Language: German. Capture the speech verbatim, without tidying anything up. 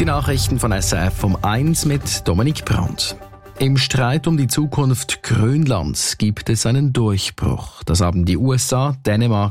Die Nachrichten von S R F um eins mit Dominik Brandt. Im Streit um die Zukunft Grönlands gibt es einen Durchbruch. Das haben die U S A, Dänemark